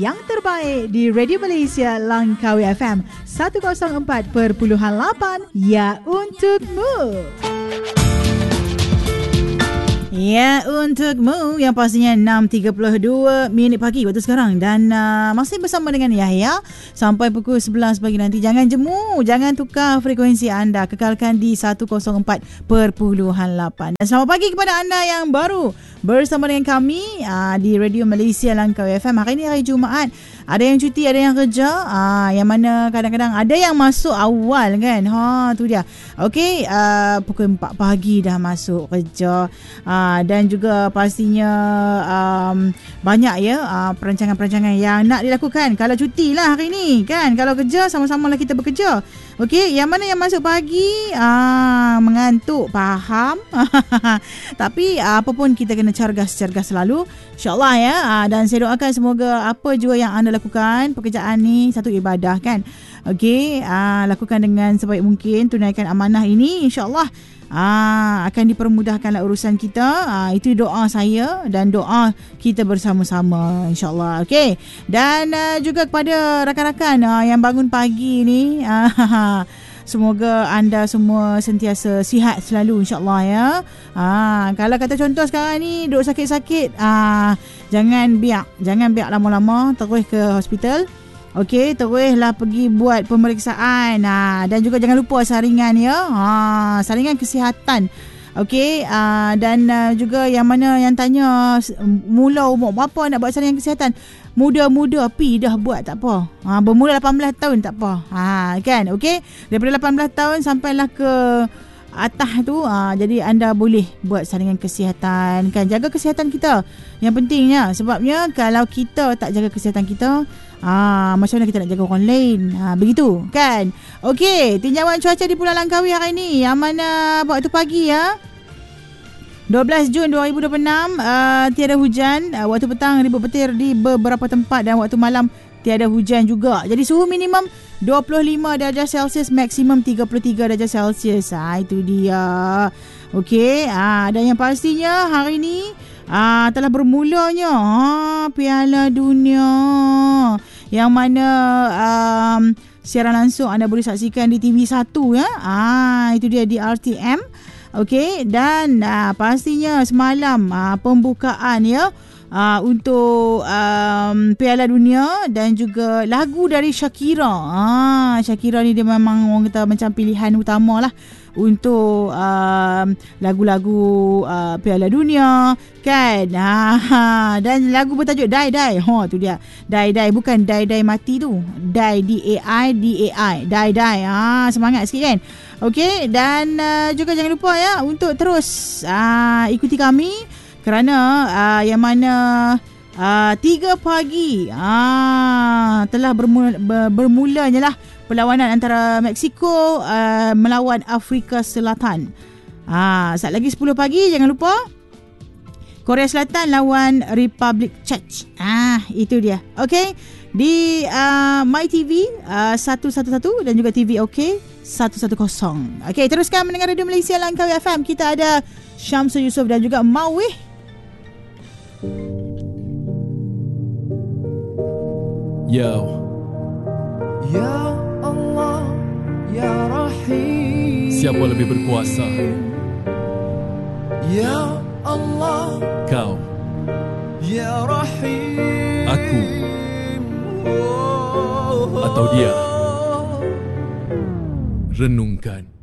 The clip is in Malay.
yang terbaik di Radio Malaysia Langkawi FM 104.8, ya untukmu. Ya untukmu, yang pastinya 6.32 minit pagi waktu sekarang. Dan masih bersama dengan Yahya sampai pukul 11 pagi nanti. Jangan jemu, jangan tukar frekuensi anda, kekalkan di 104.8. Dan selamat pagi kepada anda yang baru bersama dengan kami di Radio Malaysia Langkawi FM. Hari ini hari Jumaat, ada yang cuti, ada yang kerja, yang mana kadang-kadang ada yang masuk awal kan. Tu dia. Okey, pukul 4 pagi dah masuk kerja. Dan juga pastinya banyak ya perancangan-perancangan yang nak dilakukan kalau cuti lah hari ni kan. Kalau kerja, sama-sama lah kita bekerja. Okey, yang mana yang masuk pagi mengantuk, faham. Tapi apa pun kita kena cergas selalu, insyaAllah ya. Dan saya doakan semoga apa juga yang anda lakukan, pekerjaan ni satu ibadah kan. Okey, lakukan dengan sebaik mungkin, tunaikan amanah ini, insyaAllah akan dipermudahkanlah urusan kita. Itu doa saya dan doa kita bersama-sama, insyaAllah. Okey. Dan juga kepada rakan-rakan yang bangun pagi ni, semoga anda semua sentiasa sihat selalu, insyaAllah ya. Kalau kata contoh sekarang ni duk sakit-sakit, jangan biar lama-lama, terus ke hospital. Okey, teruslah pergi buat pemeriksaan. Dan juga jangan lupa saringan ya. Saringan kesihatan. Okey, dan juga yang mana yang tanya mula umur berapa nak buat saringan kesihatan. Muda-muda pi dah buat tak apa. Bermula 18 tahun tak apa. Kan? Okey, daripada 18 tahun sampailah ke atas tu, jadi anda boleh buat saringan kesihatan kan. Jaga kesihatan kita yang pentingnya, sebabnya kalau kita tak jaga kesihatan kita, macam mana kita nak jaga orang lain? Begitu kan. Okey, tinjauan cuaca di Pulau Langkawi hari ni, yang mana waktu pagi ya, 12 Jun 2026, tiada hujan. Waktu petang ribut petir di beberapa tempat, dan waktu malam tiada hujan juga. Jadi suhu minimum 25 darjah Celsius, maksimum 33 darjah Celsius. Itu dia. Okey, dan yang pastinya hari ni telah bermulanya Piala Dunia, yang mana siaran langsung anda boleh saksikan di TV1 ya. Itu dia di RTM. Okey, dan pastinya semalam pembukaan ya untuk Piala Dunia, dan juga lagu dari Shakira. Shakira ni dia memang orang kata macam pilihan utama lah untuk lagu-lagu Piala Dunia kan. Dan lagu bertajuk Die Die. Tu dia. Die Die, bukan Die mati tu. Die D-A-I-D-A-I. Die Die. Semangat sikit kan. Okey, dan juga jangan lupa ya untuk terus ikuti kami, kerana yang mana 3 pagi telah bermulanya lah perlawanan antara Mexico melawan Afrika Selatan. Saat lagi 10 pagi, jangan lupa Korea Selatan lawan Republic Czech. Itu dia. Okey, di MyTV 111 dan juga TV OK 110. Okey, teruskan mendengar Radio Malaysia Langkawi FM. Kita ada Syamsul Yusof dan juga Mawih. Yo. Ya Allah, Ya Rahim. Siapa lebih berkuasa? Ya Allah, Kau. Ya Rahim. Aku. Atau Dia. Renungkan.